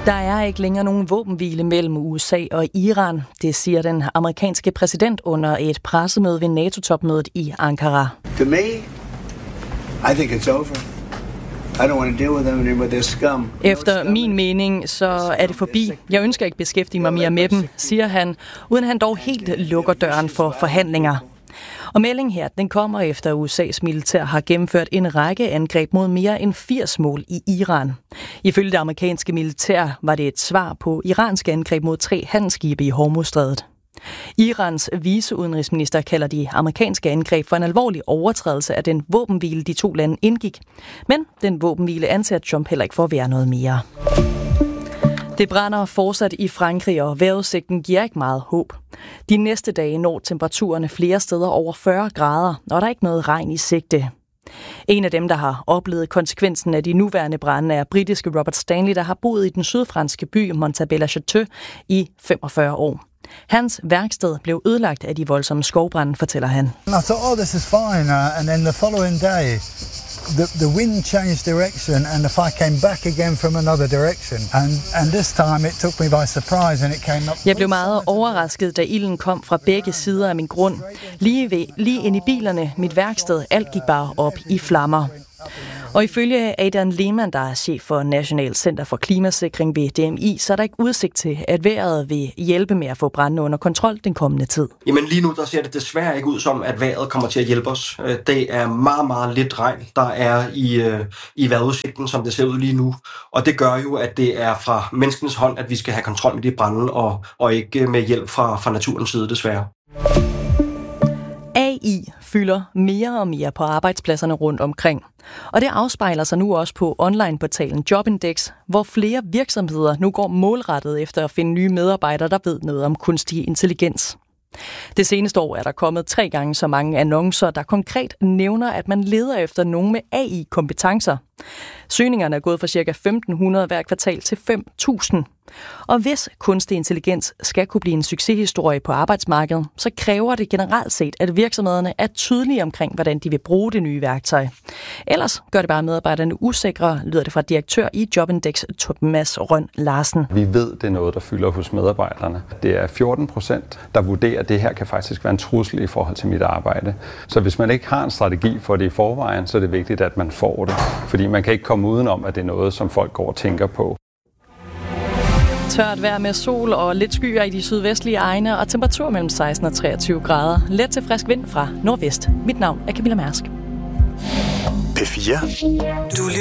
Der er ikke længere nogen våbenhvile mellem USA og Iran, det siger den amerikanske præsident under et pressemøde ved NATO-topmødet i Ankara. To me, I think it's over. I don't want to deal with them anymore. They're scum. Efter min mening, så er det forbi. Jeg ønsker ikke beskæftige mig mere med dem, siger han, uden han dog helt lukker døren for forhandlinger. Og meldingen her, den kommer efter USA's militær har gennemført en række angreb mod mere end 80 mål i Iran. Ifølge det amerikanske militær var det et svar på iranske angreb mod 3 handelsskibe i Hormuzstrædet. Irans viceudenrigsminister kalder de amerikanske angreb for en alvorlig overtrædelse af den våbenhvile, de 2 lande indgik. Men den våbenhvile anser Trump heller ikke for at være noget mere. Det brænder fortsat i Frankrig, og vejrudsigten giver ikke meget håb. De næste dage når temperaturerne flere steder over 40 grader, og der er ikke noget regn i sigte. En af dem, der har oplevet konsekvensen af de nuværende brande, er britiske Robert Stanley, der har boet i den sydfranske by Montbella-Chateau i 45 år. Hans værksted blev ødelagt af de voldsomme skovbrande, fortæller han. I thought, this is fine, and then the following day, the wind changed direction, and the fire came back again from another direction, and this time it took me by surprise, and it came up. Jeg blev meget overrasket, da ilden kom fra begge sider af min grund. Lige ind i bilerne, mit værksted, alt gik bare op i flammer. Og ifølge Adrian Lehmann, der er chef for National Center for Klimasikring ved DMI, så er der ikke udsigt til, at vejret vil hjælpe med at få branden under kontrol den kommende tid. Jamen lige nu, der ser det desværre ikke ud som, at vejret kommer til at hjælpe os. Det er meget, meget lidt regn, der er i vejrudsigten, som det ser ud lige nu. Og det gør jo, at det er fra menneskens hånd, at vi skal have kontrol med de brande, og ikke med hjælp fra naturens side, desværre. AI fylder mere og mere på arbejdspladserne rundt omkring. Og det afspejler sig nu også på online-portalen Jobindex, hvor flere virksomheder nu går målrettet efter at finde nye medarbejdere, der ved noget om kunstig intelligens. Det seneste år er der kommet 3 gange så mange annoncer, der konkret nævner, at man leder efter nogen med AI-kompetencer. Søgningerne er gået fra ca. 1.500 hver kvartal til 5.000. Og hvis kunstig intelligens skal kunne blive en succeshistorie på arbejdsmarkedet, så kræver det generelt set, at virksomhederne er tydelige omkring, hvordan de vil bruge det nye værktøj. Ellers gør det bare medarbejderne usikre, lyder det fra direktør i Jobindex, Thomas Røn Larsen. Vi ved, det er noget, der fylder hos medarbejderne. Det er 14%, der vurderer, at det her kan faktisk være en trussel i forhold til mit arbejde. Så hvis man ikke har en strategi for det i forvejen, så er det vigtigt, at man får det. Fordi man kan ikke komme udenom, at det er noget, som folk går og tænker på. Tørt vejr med sol og lidt skyer i de sydvestlige egne og temperatur mellem 16 og 23 grader. Let til frisk vind fra nordvest. Mit navn er Camilla Mærsk. P4. Du